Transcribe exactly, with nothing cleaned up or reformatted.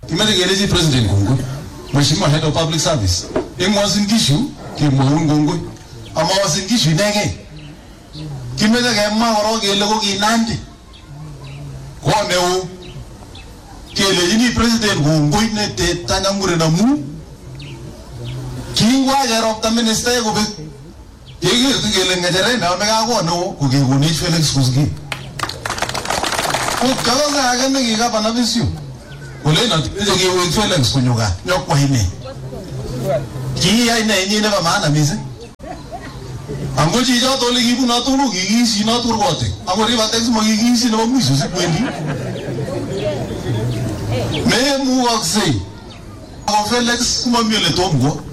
Kimete kelechi president kongoi. Mheshimiwa Head of Public Service. Eng Uasin Gishu kemwaun kongoi. Ama Uasin Gishu inegei. Kimete kemwa korok kele ko kinandi. Ko neo kelechini president kongoi ne teta ngure namu. Kingwa keropta minister kobek. Yeker kele ngejere na mekako no kukekonech Felix Koskei. Kakaza age nekikapa visio. Kole na tije Felix kunyoka. Nyokwa ine. Kiyai na yenye neba maana mise. Ango chicho tole kibu na tulu kikisi na turkote. Ango riba text mo kikisi na mwisho sikwendi. Me muwakse. Ango Felix kumamile tomgo.